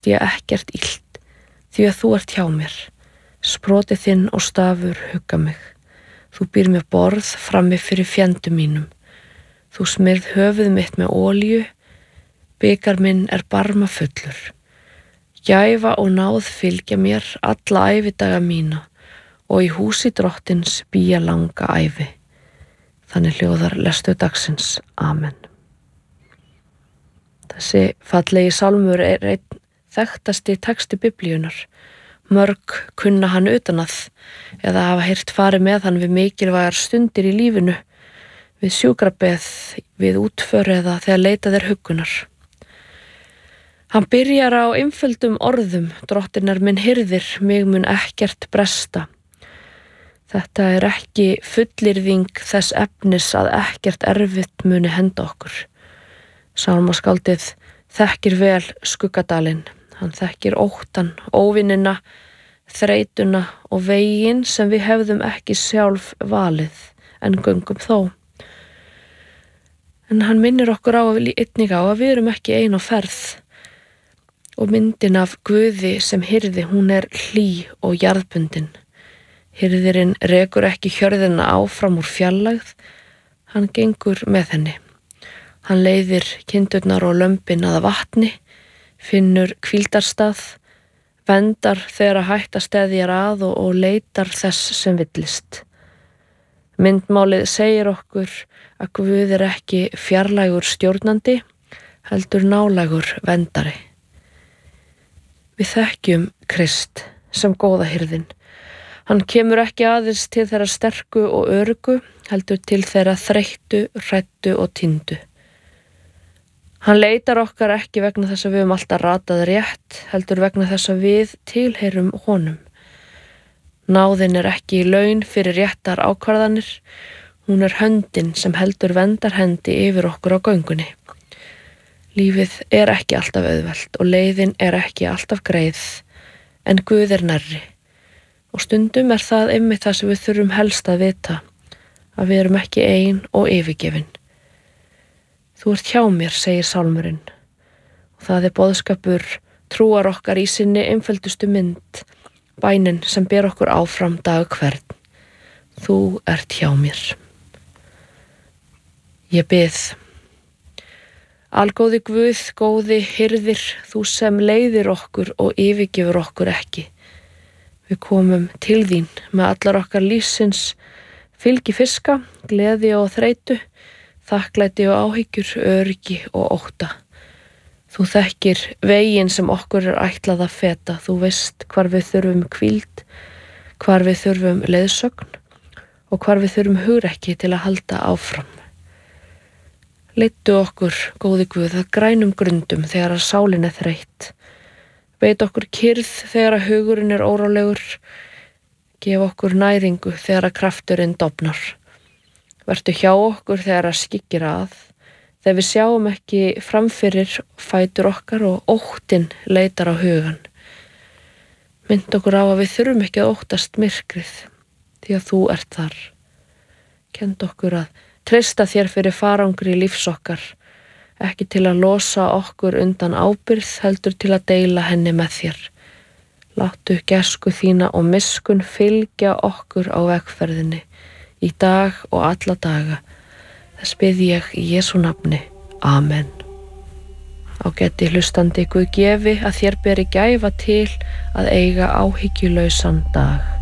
því að ekkert illt, því að þú ert hjá mér. Sproti þinn og stafur hugga mig. Þú býr mér borð frammi fyrir fjendum mínum. Þú smyrð höfuð mitt með olíu, bikar minn barma fullur. Gæfa og náð fylgja mér alla ævidaga mína og í húsi drottins bía langa ævi. Þannig hljóðar lestu dagsins. Amen. Þessi fallegi sálmur einn þekktasti texti Biblíunnar. Mörg kunna hann utanað eða hafa heyrt farið með hann við mikilvægar stundir í lífinu, við sjúkrabeð, við útför eða þegar leitað huggunar. Hann byrjar á einföldum orðum: Drottinn minn hirðir, mig mun ekkert bresta. Þetta ekki fullyrðing þess efnis að ekkert erfitt muni henda okkur. Sálmaskáldið þekkir vel skuggadalinn. Hann þekkir óttan, óvinina, þreytuna og veginn sem við hefðum ekki sjálf valið en göngum þó. En hann minnir okkur einnig á að við erum ekki ein á ferð. Og myndin af Guði sem hirði, hún hlý og jarðbundin. Hirðirinn rekur ekki hjörðina áfram úr fjarlægð, hann gengur með henni. Hann leiðir kindurnar og lömbin að vatni, finnur hvíldarstað, vendar þegar hætta steðjar að og leitar þess sem villist. Myndmálið segir okkur að Guð ekki fjarlægur stjórnandi, heldur nálægur vendari. Við þekkjum Krist sem góða hirðin. Hann kemur ekki aðeins til þeirra sterku og öruggu, heldur til þeirra þreyttu, hræddu og týndu. Hann leitar okkar ekki vegna þess að við höfum alltaf ratað rétt, heldur vegna þess að við tilheyrum honum. Náðin ekki í laun fyrir réttar ákvarðanir, hún höndin sem heldur verndarhendi yfir okkur á göngunni. Lífið ekki alltaf auðvelt og leiðin ekki alltaf greið, en Guð nærri. Og stundum það einmitt það sem við þurfum helst að vita, að við erum ekki ein og yfirgefin. Þú ert hjá mér, segir sálmurinn. Og það boðskapur trúar okkar í sinni einföldustu mynd, bænin sem ber okkur áfram dag hvern. Þú ert hjá mér. Ég bið. Algóði Guð, góði hirðir, þú sem leiðir okkur og yfirgefur okkur ekki. Við komum til þín með allar okkar lífsins fylgifiska, gleði og þreytu, þakklæti og áhyggjur, öryggi og ótta. Þú þekkir veginn sem okkur ætlað að feta. Þú veist hvar við þurfum hvíld, hvar við þurfum leiðsögn og hvar við þurfum hugrekki til að halda áfram. Leiddu okkur, góði Guð, að grænum grundum þegar að sálin þreytt. Veit okkur kyrrð þegar að hugurinn órólegur. Gef okkur næringu þegar að krafturinn dofnar. Vertu hjá okkur þegar að skyggir að, þegar við sjáum ekki framfyrir fætur okkar og óttinn leitar á hugan. Mynd okkur á að við þurfum ekki að óttast myrkrið, því að þú ert þar. Kennd okkur að treysta þér fyrir farangri lífs okkar, ekki til að losa okkur undan ábyrgð, heldur til að deila henni með þér. Láttu gæsku þína og miskunn fylgja okkur á vegferðinni, í dag og alla daga. Þess bið ég í Jesú nafni. Amen. Ágæti hlustandi, Guð gefi að þér beri gæfa til að eiga áhyggjulausan dag.